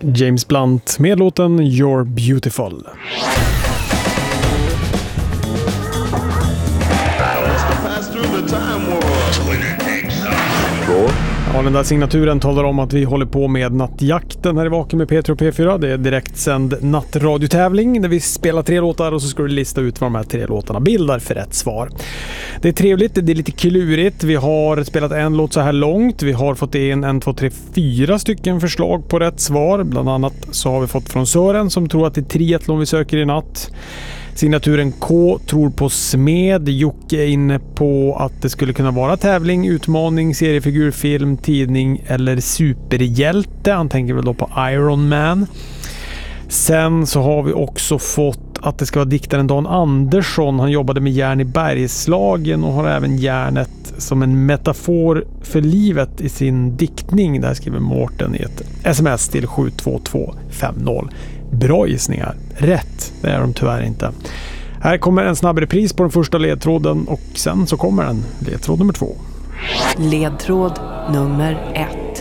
James Blunt med låten You're Beautiful. Ja, den där signaturen talar om att vi håller på med nattjakten här i Vaken med P3 och P4. Det är direktsänd nattradiotävling där vi spelar 3 låtar och så ska du lista ut vad de här 3 låtarna bildar för rätt svar. Det är trevligt, det är lite klurigt. Vi har spelat en låt så här långt. Vi har fått in 1, 2, 3, 4 stycken förslag på rätt svar. Bland annat så har vi fått från Sören som tror att det är triathlon vi söker i natt. Signaturen K tror på smed. Jocke är inne på att det skulle kunna vara tävling, utmaning, seriefigur, film, tidning eller superhjälte. Han tänker väl då på Iron Man. Sen så har vi också fått att det ska vara diktaren Dan Andersson. Han jobbade med järn i Bergslagen och har även järnet som en metafor för livet i sin diktning. Där skriver Mårten i ett sms till 72250. Bra gissningar. Rätt, det är de tyvärr inte. Här kommer en snabb repris på den första ledtråden och sen så kommer en ledtråd nummer 2. Ledtråd nummer 1.